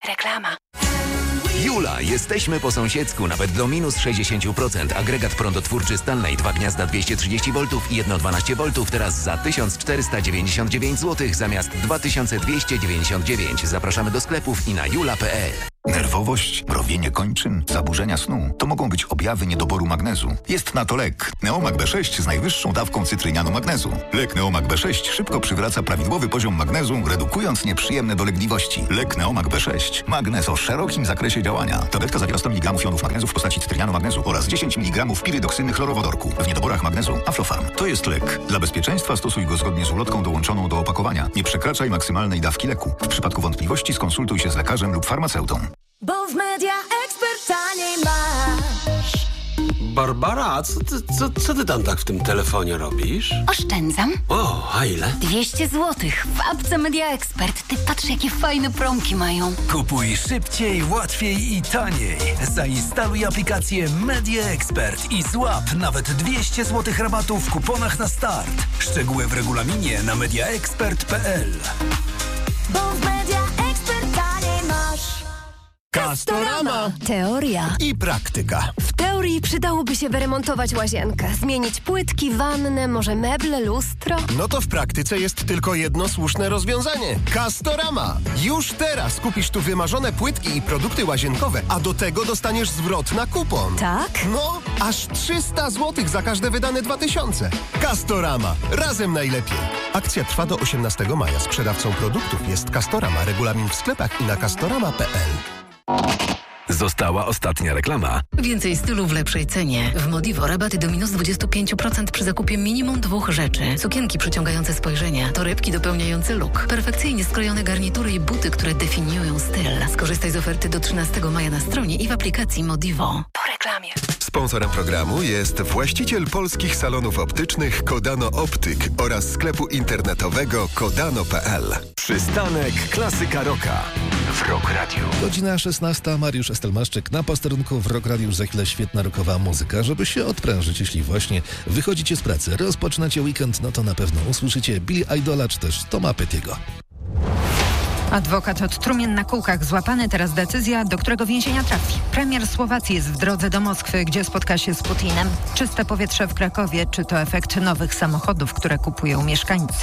Reklama. Jula, jesteśmy po sąsiedzku, nawet do minus 60%. Agregat prądotwórczy Stanley 2 gniazda 230 V i jedno 12 V teraz za 1499 zł zamiast 2299. Zapraszamy do sklepów i na jula.pl. Nerwowość, mrowienie kończyn, zaburzenia snu to mogą być objawy niedoboru magnezu. Jest na to lek Neomag B6 z najwyższą dawką cytrynianu magnezu. Lek Neomag B6 szybko przywraca prawidłowy poziom magnezu, redukując nieprzyjemne dolegliwości. Lek Neomag B6. Magnez o szerokim zakresie działania. Tabletka zawiera 100 mg jonów magnezu w postaci cytrynianu magnezu oraz 10 mg pirydoksyny chlorowodorku. W niedoborach magnezu Aflofarm. To jest lek. Dla bezpieczeństwa stosuj go zgodnie z ulotką dołączoną do opakowania. Nie przekraczaj maksymalnej dawki leku. W przypadku wątpliwości skonsultuj się z lekarzem lub farmaceutą. Bo w Media Expert taniej masz. Barbara, a co ty tam tak w tym telefonie robisz? Oszczędzam. O, a ile? 200 zł w apce Media Expert. Ty patrz, jakie fajne promki mają. Kupuj szybciej, łatwiej i taniej. Zainstaluj aplikację Media Expert i złap nawet 200 zł rabatu w kuponach na start. Szczegóły w regulaminie na mediaexpert.pl. Bo w Media Expert taniej masz. Castorama. Teoria. I praktyka. W teorii przydałoby się wyremontować łazienkę, zmienić płytki, wannę, może meble, lustro. No to w praktyce jest tylko jedno słuszne rozwiązanie. Castorama. Już teraz kupisz tu wymarzone płytki i produkty łazienkowe, a do tego dostaniesz zwrot na kupon. Tak? No, aż 300 zł za każde wydane 2000. Castorama. Razem najlepiej. Akcja trwa do 18 maja. Sprzedawcą produktów jest Castorama. Regulamin w sklepach i na castorama.pl. Została ostatnia reklama. Więcej stylu w lepszej cenie. W Modivo rabaty do minus 25% przy zakupie minimum 2 rzeczy. Sukienki przyciągające spojrzenie, torebki dopełniające look, perfekcyjnie skrojone garnitury i buty, które definiują styl. Skorzystaj z oferty do 13 maja na stronie i w aplikacji Modivo. Po reklamie. Sponsorem programu jest właściciel polskich salonów optycznych Kodano Optyk oraz sklepu internetowego kodano.pl. Przystanek Klasyka Rocka w Rock Radio. Godzina 16. Mariusz Estelmaszczyk na posterunku w Rock Radio. Już za chwilę świetna rockowa muzyka, żeby się odprężyć. Jeśli właśnie wychodzicie z pracy, rozpoczynacie weekend, no to na pewno usłyszycie Billy Idola czy też Toma Pettiego. Adwokat od trumien na kółkach złapany, teraz decyzja, do którego więzienia trafi. Premier Słowacji jest w drodze do Moskwy, gdzie spotka się z Putinem. Czyste powietrze w Krakowie, czy to efekt nowych samochodów, które kupują mieszkańcy?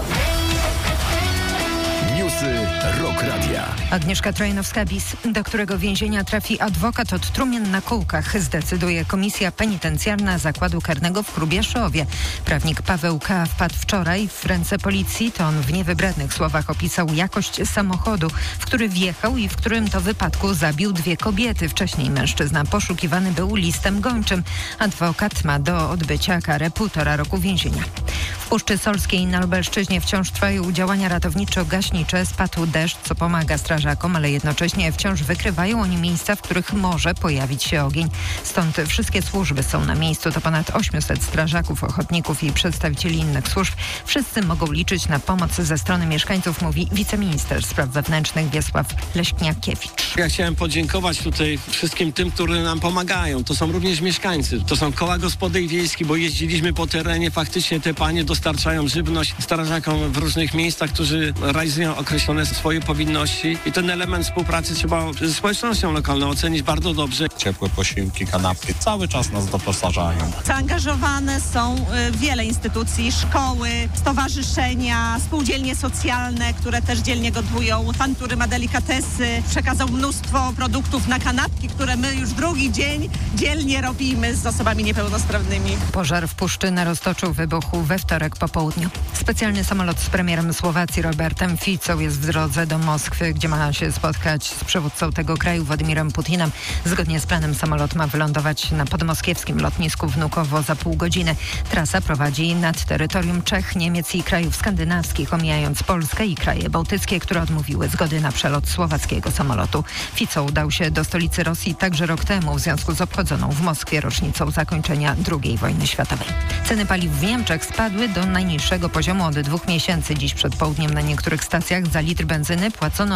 Newsy Rock Radia. Agnieszka Trojanowska-Bis, do którego więzienia trafi adwokat od trumien na kółkach, zdecyduje Komisja Penitencjarna Zakładu Karnego w Hrubieszowie. Prawnik Paweł K. wpadł wczoraj w ręce policji. To on w niewybrednych słowach opisał jakość samochodu, w który wjechał i w którym to wypadku zabił 2 kobiety. Wcześniej mężczyzna poszukiwany był listem gończym. Adwokat ma do odbycia karę 1,5 roku więzienia. W Puszczy Solskiej na Lubelszczyźnie wciąż trwają działania ratowniczo-gaśnicze. Spadł deszcz, co pomaga strażakom, ale jednocześnie wciąż wykrywają oni miejsca, w których może pojawić się ogień. Stąd wszystkie służby są na miejscu. To ponad 800 strażaków, ochotników i przedstawicieli innych służb. Wszyscy mogą liczyć na pomoc ze strony mieszkańców, mówi wiceminister spraw wewnętrznych Wiesław Leśniakiewicz. Ja chciałem podziękować tutaj wszystkim tym, którzy nam pomagają. To są również mieszkańcy. To są koła gospodyń wiejskich, bo jeździliśmy po terenie. Faktycznie te panie dostarczają żywność strażakom w różnych miejscach, którzy realizują określone swoje powinności i ten element współpracy trzeba ze społecznością lokalną ocenić bardzo dobrze. Ciepłe posiłki, kanapki cały czas nas doposażają. Zaangażowane są wiele instytucji, szkoły, stowarzyszenia, spółdzielnie socjalne, które też dzielnie gotują. Pan, który ma delikatesy, przekazał mnóstwo produktów na kanapki, które my już drugi dzień dzielnie robimy z osobami niepełnosprawnymi. Pożar w Puszczy na Roztoczu wybuchł we wtorek po południu. Specjalny samolot z premierem Słowacji Robertem Ficą jest w drodze do Moskwy, gdzie ma się spotkać z przywódcą tego kraju Władimirem Putinem. Zgodnie z planem samolot ma wylądować na podmoskiewskim lotnisku Wnukowo za pół godziny. Trasa prowadzi nad terytorium Czech, Niemiec i krajów skandynawskich, omijając Polskę i kraje bałtyckie, które odmówiły zgody na przelot słowackiego samolotu. Fico udał się do stolicy Rosji także rok temu w związku z obchodzoną w Moskwie rocznicą zakończenia II wojny światowej. Ceny paliw w Niemczech spadły do najniższego poziomu od 2 miesięcy. Dziś przed południem na niektórych stacjach za litr benzyny płacono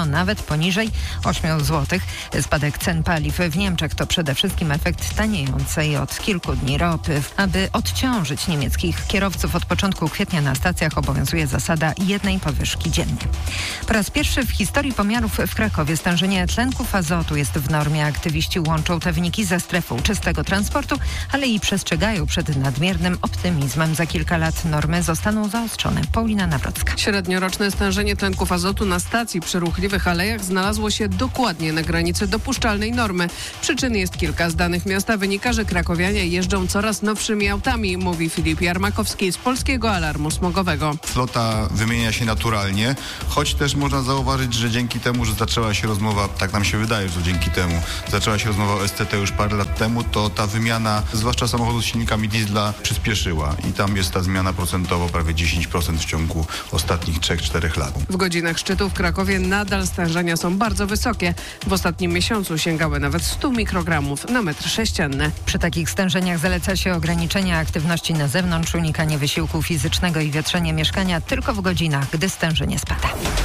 zawieszono nawet poniżej 8 zł. Spadek cen paliw w Niemczech to przede wszystkim efekt taniejącej od kilku dni ropy. Aby odciążyć niemieckich kierowców, od początku kwietnia na stacjach obowiązuje zasada jednej podwyżki dziennie. Po raz pierwszy w historii pomiarów w Krakowie stężenie tlenków azotu jest w normie. Aktywiści łączą te wyniki ze strefą czystego transportu, ale i przestrzegają przed nadmiernym optymizmem. Za kilka lat normy zostaną zaostrzone. Paulina Nawrocka. Średnioroczne stężenie tlenków azotu na stacji przy ruchliwych alejach znalazło się dokładnie na granicy dopuszczalnej normy. Przyczyn jest kilka. Z danych miasta wynika, że krakowianie jeżdżą coraz nowszymi autami, mówi Filip Jarmakowski z Polskiego Alarmu Smogowego. Flota wymienia się naturalnie, choć też można zauważyć, że dzięki temu, że zaczęła się rozmowa, tak nam się wydaje, że dzięki temu zaczęła się rozmowa o STT już parę lat temu, to ta wymiana, zwłaszcza samochodów z silnikami diesla, przyspieszyła i tam jest ta zmiana procentowo prawie 10% w ciągu ostatnich 3-4 lat. W godzinach szczytu w Krakowie nadal stężenia są bardzo wysokie. W ostatnim miesiącu sięgały nawet 100 mikrogramów na metr sześcienny. Przy takich stężeniach zaleca się ograniczenie aktywności na zewnątrz, unikanie wysiłku fizycznego i wietrzenie mieszkania tylko w godzinach, gdy stężenie spada.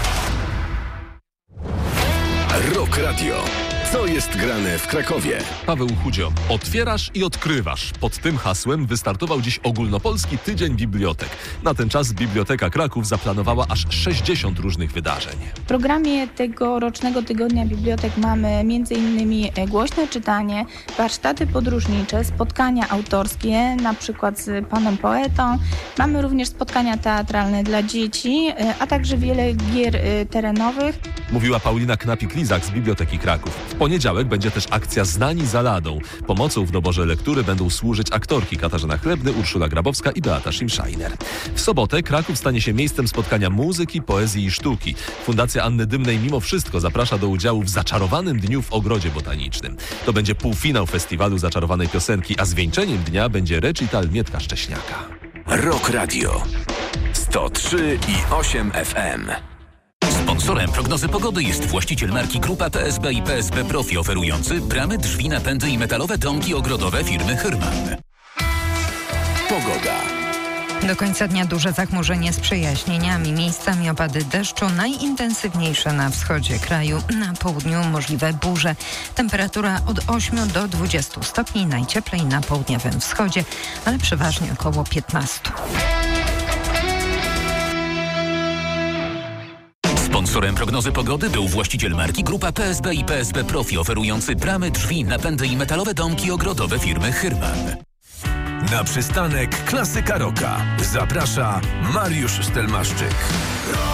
Rock Radio. Co jest grane w Krakowie? Paweł Chudzio. Otwierasz i odkrywasz. Pod tym hasłem wystartował dziś ogólnopolski Tydzień Bibliotek. Na ten czas Biblioteka Kraków zaplanowała aż 60 różnych wydarzeń. W programie tegorocznego Tygodnia Bibliotek mamy m.in. głośne czytanie, warsztaty podróżnicze, spotkania autorskie, na przykład z panem poetą. Mamy również spotkania teatralne dla dzieci, a także wiele gier terenowych. Mówiła Paulina Knapik-Lizak z Biblioteki Kraków. W poniedziałek będzie też akcja Znani za ladą. Pomocą w doborze lektury będą służyć aktorki Katarzyna Chlebny, Urszula Grabowska i Beata Schimschreiner. W sobotę Kraków stanie się miejscem spotkania muzyki, poezji i sztuki. Fundacja Anny Dymnej mimo wszystko zaprasza do udziału w zaczarowanym dniu w Ogrodzie Botanicznym. To będzie półfinał festiwalu zaczarowanej piosenki, a zwieńczeniem dnia będzie recital Mietka Szcześniaka. Rock Radio 103,8 FM. Sponsorem prognozy pogody jest właściciel marki Grupa PSB i PSB Profi, oferujący bramy, drzwi, napędy i metalowe domki ogrodowe firmy Hyrman. Pogoda. Do końca dnia duże zachmurzenie z przejaśnieniami, miejscami opady deszczu, najintensywniejsze na wschodzie kraju, na południu możliwe burze. Temperatura od 8 do 20 stopni, najcieplej na południowym wschodzie, ale przeważnie około 15. Sponsorem prognozy pogody był właściciel marki Grupa PSB i PSB Profi, oferujący bramy, drzwi, napędy i metalowe domki ogrodowe firmy Hyrman. Na przystanek Klasyka Rocka zaprasza Mariusz Stelmaszczyk.